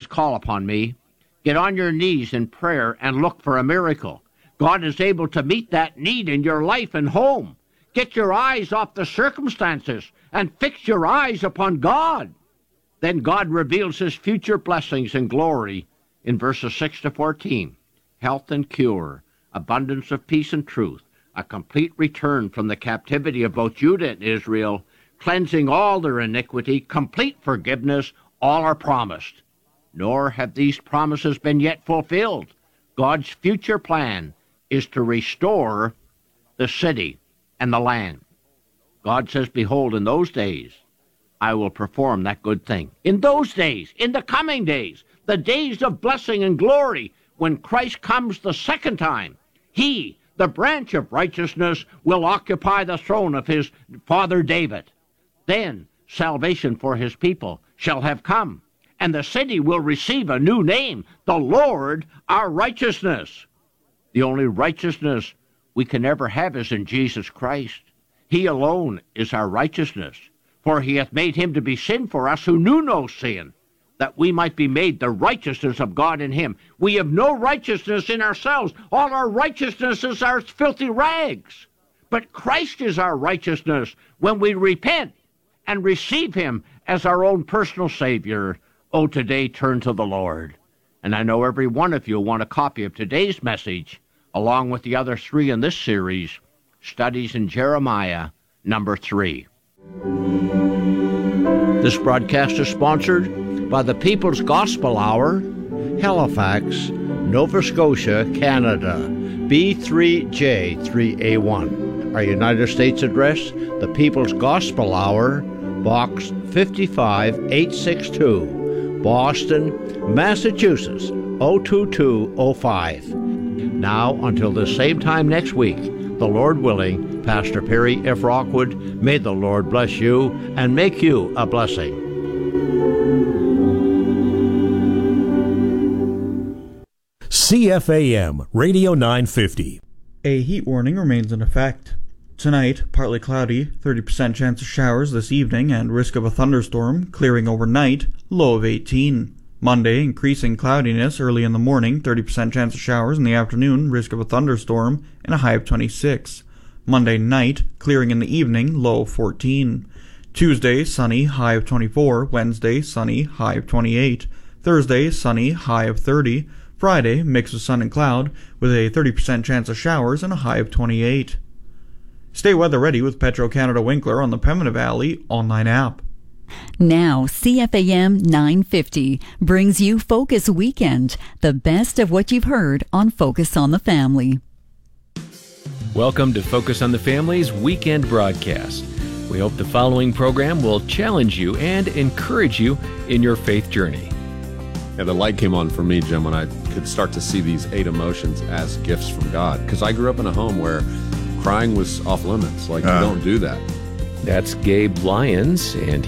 call upon me. Get on your knees in prayer and look for a miracle. God is able to meet that need in your life and home. Get your eyes off the circumstances and fix your eyes upon God. Then God reveals his future blessings and glory in verses 6 to 14. Health and cure, abundance of peace and truth, a complete return from the captivity of both Judah and Israel, cleansing all their iniquity, complete forgiveness, all are promised. Nor have these promises been yet fulfilled. God's future plan is to restore the city and the land. God says, behold, in those days, I will perform that good thing. In those days, in the coming days, the days of blessing and glory, when Christ comes the second time, he, the branch of righteousness, will occupy the throne of his father David. Then salvation for his people shall have come, and the city will receive a new name, the Lord our righteousness. The only righteousness we can ever have is in Jesus Christ. He alone is our righteousness. For he hath made him to be sin for us who knew no sin, that we might be made the righteousness of God in him. We have no righteousness in ourselves. All our righteousness is our filthy rags. But Christ is our righteousness when we repent and receive him as our own personal Savior. Oh, today turn to the Lord. And I know every one of you want a copy of today's message, along with the other 3 in this series, Studies in Jeremiah, number 3. This broadcast is sponsored by the People's Gospel Hour, Halifax, Nova Scotia, Canada, B3J3A1. Our United States address, the People's Gospel Hour, Box 55862, Boston, Massachusetts, 02205. Now, until the same time next week, the Lord willing, Pastor Perry F. Rockwood, may the Lord bless you and make you a blessing. CFAM Radio 950. A heat warning remains in effect. Tonight, partly cloudy, 30% chance of showers this evening and risk of a thunderstorm, clearing overnight, low of 18. Monday, increasing cloudiness early in the morning, 30% chance of showers in the afternoon, risk of a thunderstorm, and a high of 26. Monday night, clearing in the evening, low of 14. Tuesday, sunny, high of 24. Wednesday, sunny, high of 28. Thursday, sunny, high of 30. Friday, mix of sun and cloud, with a 30% chance of showers and a high of 28. Stay weather ready with Petro-Canada Winkler on the Pembina Valley online app. Now, CFAM 950 brings you Focus Weekend, the best of what you've heard on Focus on the Family. Welcome to Focus on the Family's weekend broadcast. We hope the following program will challenge you and encourage you in your faith journey. Yeah, the light came on for me, Jim, when I could start to see these 8 emotions as gifts from God. Because I grew up in a home where crying was off limits. Like, you don't do that. That's Gabe Lyons, and